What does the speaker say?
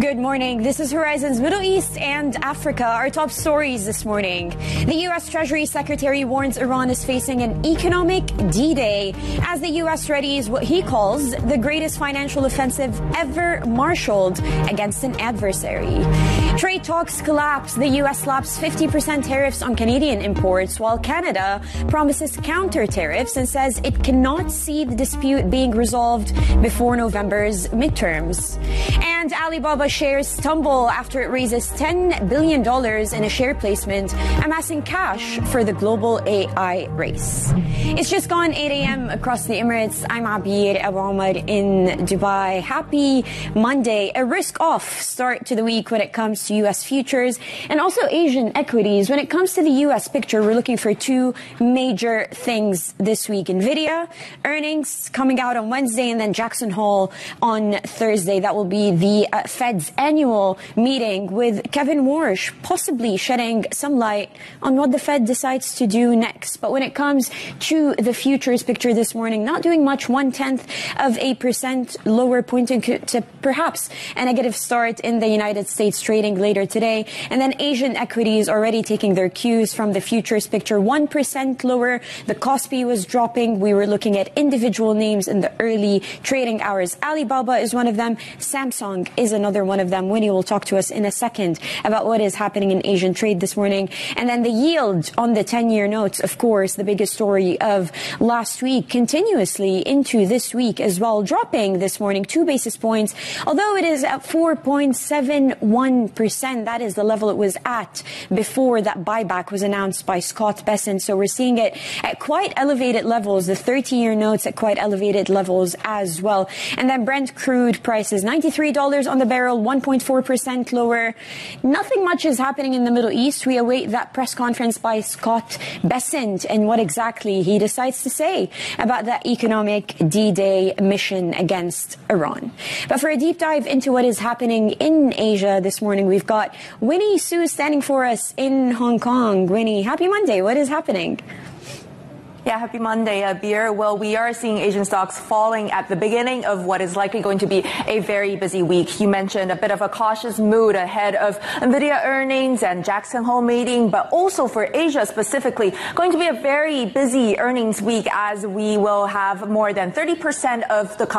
Good morning. This is Horizon's Middle East and Africa. Our top stories this morning. The U.S. Treasury Secretary warns Iran is facing an economic D-Day as the U.S. readies what he calls the greatest financial offensive ever marshaled against an adversary. Trade talks collapse. The U.S. slaps 50% tariffs on Canadian imports, while Canada promises counter tariffs and says it cannot see the dispute being resolved before November's midterms. And Alibaba shares tumble after it raises $10 billion in a share placement, amassing cash for the global AI race. It's just gone 8 a.m. across the Emirates. I'm Abir Abu Ahmad in Dubai. Happy Monday. A risk-off start to the week when it comes to U.S. futures and also Asian equities. When it comes to the U.S. picture, we're looking for two major things this week. NVIDIA earnings coming out on Wednesday, and then Jackson Hole on Thursday. That will be the Fed's annual meeting, with Kevin Warsh possibly shedding some light on what the Fed decides to do next. But when it comes to the futures picture this morning, not doing much, 0.1% lower, pointing to perhaps a negative start in the United States trading later today. And then Asian equities already taking their cues from the futures picture, 1% lower. The Kospi was dropping. We were looking at individual names in the early trading hours. Alibaba is one of them. Samsung is another one of them. Winnie will talk to us in a second about what is happening in Asian trade this morning. And then the yield on the 10-year notes, of course, the biggest story of last week, continuously into this week as well, dropping this morning 2 basis points, although it is at 4.71%. That is the level it was at before that buyback was announced by Scott Bessent. So we're seeing it at quite elevated levels, the 30-year notes at quite elevated levels as well. And then Brent crude prices, $93 on the barrel, 1.4% lower. Nothing much is happening in the Middle East. We await that press conference by Scott Bessent and what exactly he decides to say about that economic D-Day mission against Iran. But for a deep dive into what is happening in Asia this morning, we've got Winnie Su standing for us in Hong Kong. Winnie, happy Monday. What is happening? Yeah, happy Monday, Abir. Well, we are seeing Asian stocks falling at the beginning of what is likely going to be a very busy week. You mentioned a bit of a cautious mood ahead of NVIDIA earnings and Jackson Hole meeting, but also for Asia specifically, going to be a very busy earnings week as we will have more than 30% of the